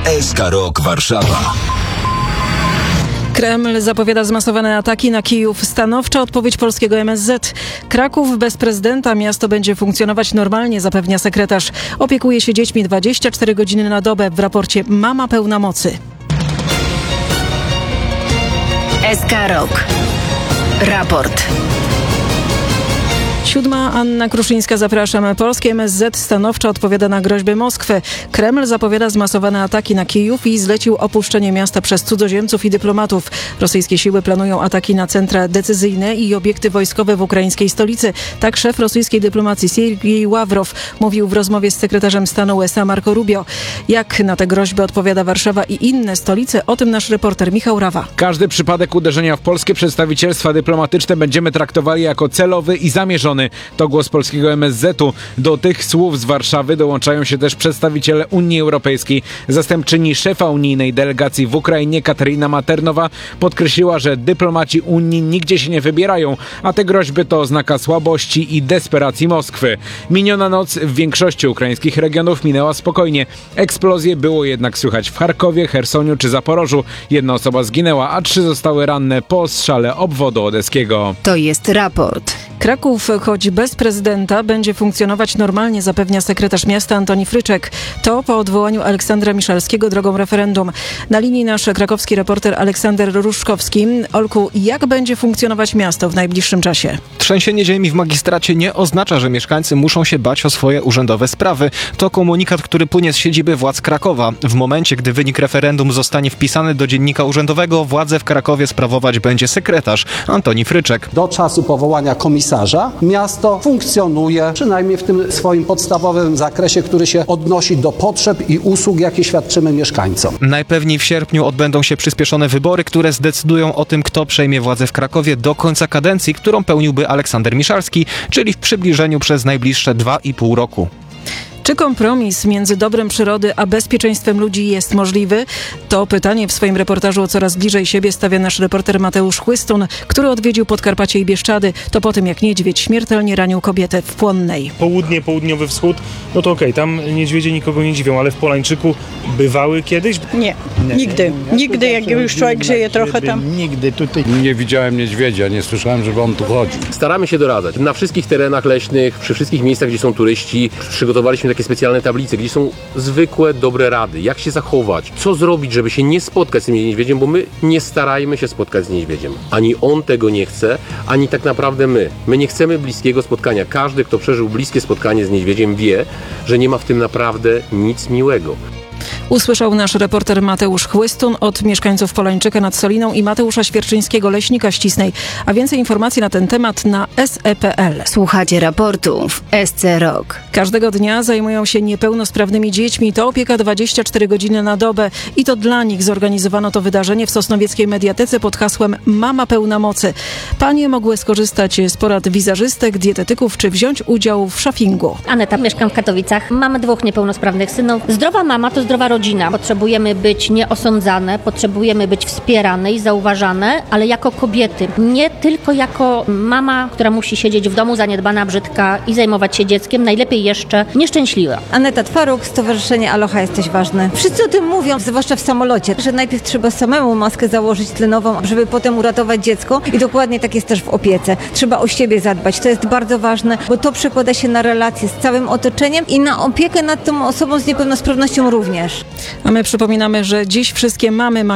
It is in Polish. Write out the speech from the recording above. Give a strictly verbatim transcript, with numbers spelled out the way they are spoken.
S K Rok Warszawa. Kreml zapowiada zmasowane ataki na Kijów. Stanowcza odpowiedź polskiego M S Z. Kraków bez prezydenta. Miasto będzie funkcjonować normalnie, zapewnia sekretarz. Opiekuje się dziećmi dwadzieścia cztery godziny na dobę. W raporcie Mama pełna mocy. S K Rok. Raport. Siódma, Anna Kruszyńska, zapraszam. Polskie M S Z stanowczo odpowiada na groźby Moskwy. Kreml zapowiada zmasowane ataki na Kijów i zlecił opuszczenie miasta przez cudzoziemców i dyplomatów. Rosyjskie siły planują ataki na centra decyzyjne i obiekty wojskowe w ukraińskiej stolicy. Tak szef rosyjskiej dyplomacji Siergiej Ławrow mówił w rozmowie z sekretarzem stanu U S A Marco Rubio. Jak na te groźby odpowiada Warszawa i inne stolice? O tym nasz reporter Michał Rawa. Każdy przypadek uderzenia w polskie przedstawicielstwa dyplomatyczne będziemy traktowali jako celowy i zamierzony. To głos polskiego M S Z-u. Do tych słów z Warszawy dołączają się też przedstawiciele Unii Europejskiej. Zastępczyni szefa unijnej delegacji w Ukrainie Katarina Maternowa podkreśliła, że dyplomaci Unii nigdzie się nie wybierają, a te groźby to oznaka słabości i desperacji Moskwy. Miniona noc w większości ukraińskich regionów minęła spokojnie. Eksplozje było jednak słychać w Charkowie, Chersoniu czy Zaporożu. Jedna osoba zginęła, a trzy zostały ranne po ostrzale obwodu odeskiego. To jest raport. Kraków, choć bez prezydenta, będzie funkcjonować normalnie, zapewnia sekretarz miasta Antoni Fryczek. To po odwołaniu Aleksandra Miszalskiego drogą referendum. Na linii nasz krakowski reporter Aleksander Ruszkowski. Olku, jak będzie funkcjonować miasto w najbliższym czasie? Trzęsienie ziemi w magistracie nie oznacza, że mieszkańcy muszą się bać o swoje urzędowe sprawy. To komunikat, który płynie z siedziby władz Krakowa. W momencie, gdy wynik referendum zostanie wpisany do dziennika urzędowego, władzę w Krakowie sprawować będzie sekretarz Antoni Fryczek. Do czasu powołania komisarza miasto funkcjonuje, przynajmniej w tym swoim podstawowym zakresie, który się odnosi do potrzeb i usług, jakie świadczymy mieszkańcom. Najpewniej w sierpniu odbędą się przyspieszone wybory, które zdecydują o tym, kto przejmie władzę w Krakowie do końca kadencji, którą pełniłby Aleksander Miszalski, czyli w przybliżeniu przez najbliższe dwa i pół roku. Czy kompromis między dobrem przyrody a bezpieczeństwem ludzi jest możliwy? To pytanie w swoim reportażu coraz bliżej siebie stawia nasz reporter Mateusz Chłystun, który odwiedził Podkarpacie i Bieszczady. To po tym, jak niedźwiedź śmiertelnie ranił kobietę w Płonnej. Południe, południowy wschód, no to okej, okay, tam niedźwiedzie nikogo nie dziwią, ale w Polańczyku bywały kiedyś? Nie, nie nigdy. Nie, nigdy, jak już człowiek żyje trochę tam. Nigdy tutaj. Nie widziałem niedźwiedzia, nie słyszałem, żeby on tu chodził. Staramy się doradzać. Na wszystkich terenach leśnych, przy wszystkich miejscach, gdzie są turyści, przygotowaliśmy takie specjalne tablice, gdzie są zwykłe, dobre rady, jak się zachować, co zrobić, żeby się nie spotkać z tym niedźwiedziem, bo my nie starajmy się spotkać z niedźwiedziem. Ani on tego nie chce, ani tak naprawdę my. My nie chcemy bliskiego spotkania. Każdy, kto przeżył bliskie spotkanie z niedźwiedziem, wie, że nie ma w tym naprawdę nic miłego. Usłyszał nasz reporter Mateusz Chłystun od mieszkańców Polańczyka nad Soliną i Mateusza Świerczyńskiego, leśnika Ścisnej. A więcej informacji na ten temat na S E kropka P L. Słuchacie raportów S C Rok. Każdego dnia zajmują się niepełnosprawnymi dziećmi. To opieka dwadzieścia cztery godziny na dobę. I to dla nich zorganizowano to wydarzenie w Sosnowieckiej Mediatece pod hasłem Mama pełna mocy. Panie mogły skorzystać z porad wizerzystek, dietetyków czy wziąć udział w szopingu. Aneta, mieszkam w Katowicach. Mamy dwóch niepełnosprawnych synów. Zdrowa mama to zdrowa rodzina. Potrzebujemy być nieosądzane, potrzebujemy być wspierane i zauważane, ale jako kobiety. Nie tylko jako mama, która musi siedzieć w domu zaniedbana, brzydka i zajmować się dzieckiem, najlepiej jeszcze nieszczęśliwa. Aneta Twaruk, Stowarzyszenie Aloha Jesteś Ważny. Wszyscy o tym mówią, zwłaszcza w samolocie, że najpierw trzeba samemu maskę założyć tlenową, żeby potem uratować dziecko i dokładnie tak jest też w opiece. Trzeba o siebie zadbać. To jest bardzo ważne, bo to przekłada się na relacje z całym otoczeniem i na opiekę nad tą osobą z niepełnosprawnością również. A my przypominamy, że dziś wszystkie mamy mają